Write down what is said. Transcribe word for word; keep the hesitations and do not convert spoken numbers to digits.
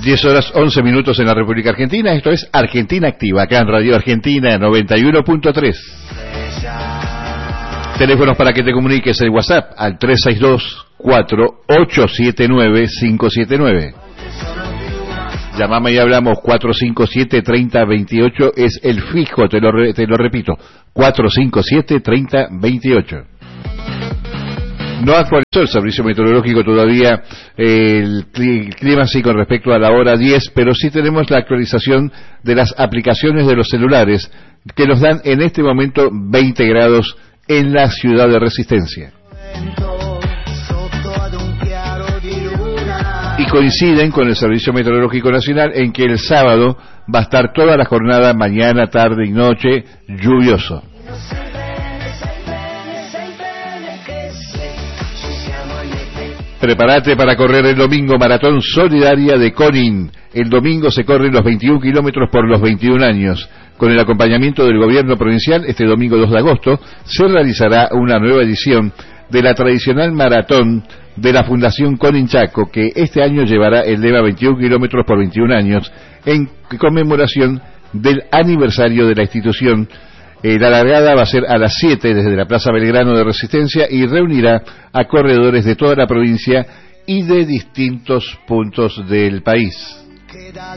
diez horas once minutos en la República Argentina. Esto es Argentina Activa, acá en Radio Argentina noventa y uno punto tres. Teléfonos para que te comuniques, el WhatsApp al tres seis dos, cuatro ocho siete nueve, cinco siete nueve. Llamame y hablamos. Cuatro cinco siete, treinta veintiocho es el fijo, te lo, re, te lo repito, cuatro cinco siete, treinta veintiocho. No actualizó el servicio meteorológico todavía eh, el, cli- el clima sí con respecto a la hora diez, pero sí tenemos la actualización de las aplicaciones de los celulares que nos dan en este momento veinte grados en la ciudad de Resistencia. Y coinciden con el Servicio Meteorológico Nacional en que el sábado va a estar toda la jornada, mañana, tarde y noche, lluvioso. Prepárate para correr el domingo Maratón Solidaria de Conin. El domingo se corren los veintiún kilómetros por los veintiún años. Con el acompañamiento del gobierno provincial, este domingo dos de agosto se realizará una nueva edición de la tradicional maratón de la Fundación Conin Chaco, que este año llevará el lema veintiún kilómetros por veintiún años en conmemoración del aniversario de la institución. Eh, la largada va a ser a las siete desde la Plaza Belgrano de Resistencia y reunirá a corredores de toda la provincia y de distintos puntos del país.